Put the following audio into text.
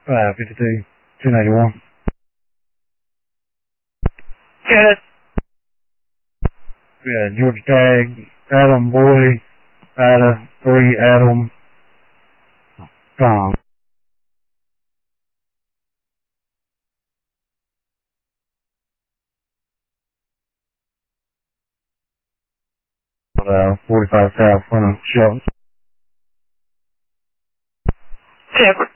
52, 291. Get it. Yeah, Georgia Tag, Adam Boy, Ada, 3, Adam, Tom. 45 South, front of Shelton. Check.